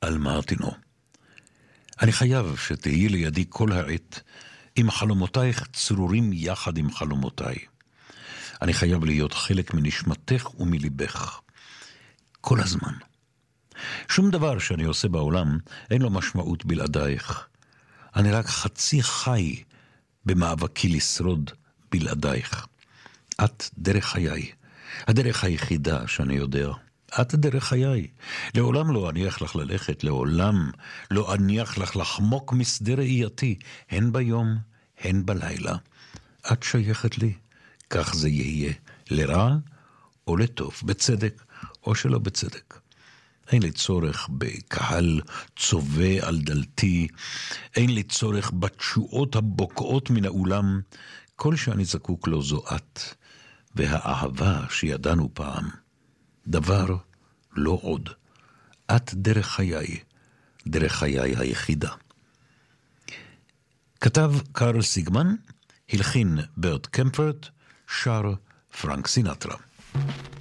על מרטינו. אני חייב שתהיי לידי כל העת, אם חלומותייך צרורים יחד עם חלומותיי. אני חייב להיות חלק מנשמתך ומליבך. כל הזמן. שום דבר שאני עושה בעולם אין לו משמעות בלעדייך. אני רק חצי חי במאבקי לשרוד בלעדייך. את דרך חיי, הדרך היחידה שאני יודע. את דרך חיי. לעולם לא אניח לך ללכת, לעולם לא אניח לך לחמוק משדה ראייתי, הן ביום, הן בלילה. את שייכת לי, כך זה יהיה, לרע או לטוב, בצדק או שלא בצדק. אין לי צורך בקהל צובע על דלתי, אין לי צורך בתשועות הבוקעות מן האולם. כל שאני זקוק לו זו את, והאהבה שידענו פעם. דבר לא עוד. את דרך חיי, דרך חיי היחידה. כתב קארל סיגמן, הלחין ברט קמפרט, שר פרנק סינטרה.